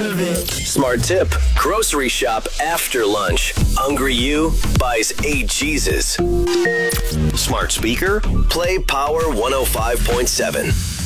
part of it. Smart tip. Grocery shop after lunch. Hungry you buys 8 cheeses. Smart speaker. Play Power 105.7.